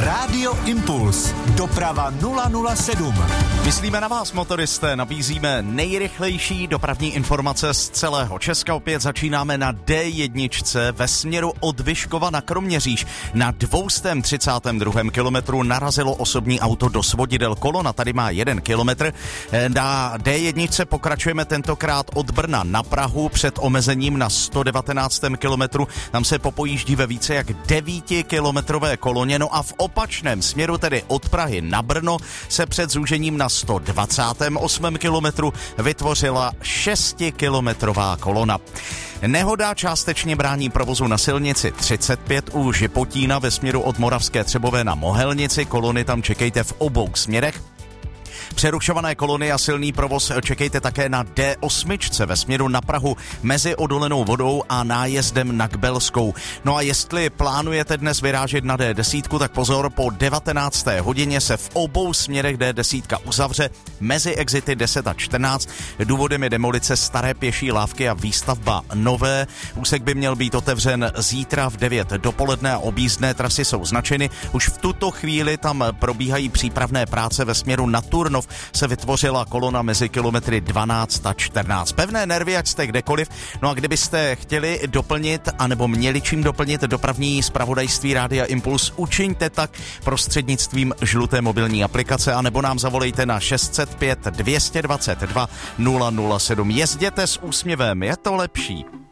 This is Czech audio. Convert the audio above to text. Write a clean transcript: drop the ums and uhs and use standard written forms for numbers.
Rádio Impuls. Doprava 007. Myslíme na vás, motoristé, nabízíme nejrychlejší dopravní informace z celého Česka. Opět začínáme na D1 ve směru od Vyškova na Kroměříž. Na 232. kilometru narazilo osobní auto do svodidel. Kolona tady má 1 kilometr. Na D1 pokračujeme tentokrát od Brna na Prahu před omezením na 119. kilometru. Tam se popojíždí ve více jak 9kilometrové koloně. No a v opačném směru, tedy od Prahy na Brno, se před zúžením na 128. kilometru vytvořila 6kilometrová kolona. Nehoda částečně brání provozu na silnici 35 u Žipotína ve směru od Moravské Třebové na Mohelnici. Kolony tam čekejte v obou směrech. Přerušované kolony a silný provoz čekejte také na D8 ve směru na Prahu mezi Odolenou Vodou a nájezdem na Kbelskou. No a jestli plánujete dnes vyrážet na D10, tak pozor, po 19. hodině se v obou směrech D10 uzavře mezi exity 10 a 14. Důvodem je demolice staré pěší lávky a výstavba nové. Úsek by měl být otevřen zítra v 9 dopoledne a objízdné trasy jsou značeny. Už v tuto chvíli tam probíhají přípravné práce ve směru na Turnov. Se vytvořila kolona mezi kilometry 12 a 14. Pevné nervy, ať jste kdekoliv. No a kdybyste chtěli doplnit, anebo měli čím doplnit dopravní zpravodajství Rádia Impuls, učiňte tak prostřednictvím žluté mobilní aplikace, anebo nám zavolejte na 605 222 007. Jezděte s úsměvem, je to lepší.